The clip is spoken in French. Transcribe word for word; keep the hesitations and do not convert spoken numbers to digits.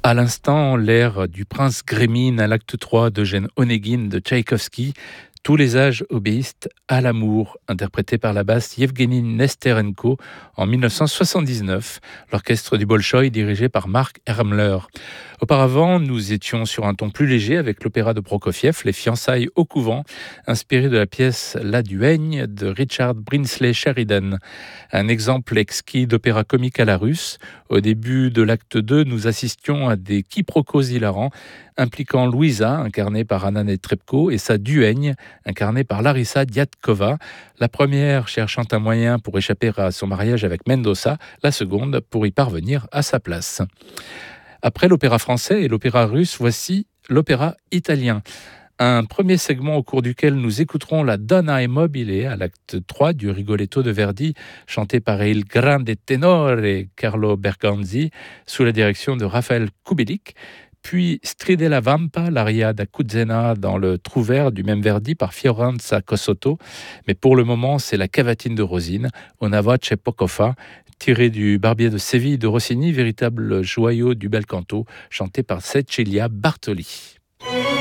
À l'instant, l'air du prince Grémine à l'acte trois d'Eugène Onegin de Tchaïkovski, Tous les âges obéissent à l'amour, interprété par la basse Yevgeny Nesterenko en dix-neuf cent soixante-dix-neuf, l'orchestre du Bolchoï dirigé par Mark Ermler. Auparavant, nous étions sur un ton plus léger avec l'opéra de Prokofiev, Les fiançailles au couvent, inspiré de la pièce La Duègne de Richard Brinsley Sheridan. Un exemple exquis d'opéra comique à la russe. Au début de l'acte deux, nous assistions à des quiproquos hilarants impliquant Louisa, incarnée par Anna Netrebko, et sa duègne, incarnée par Larissa Diatkova. La première cherchant un moyen pour échapper à son mariage avec Mendoza, la seconde pour y parvenir à sa place. Après l'opéra français et l'opéra russe, voici l'opéra italien. Un premier segment au cours duquel nous écouterons la Donna e mobile à l'acte trois du Rigoletto de Verdi, chanté par Il Grande Tenore Carlo Berganzi, sous la direction de Raphaël Kubelik, puis Stride la Vampa, l'aria da Cuzzena dans le Trouvert du même Verdi par Fiorenza Cossotto. Mais pour le moment, c'est la cavatine de Rosine, Una voce poco fa, tirée du Barbier de Séville de Rossini, véritable joyau du bel canto, chanté par Cecilia Bartoli.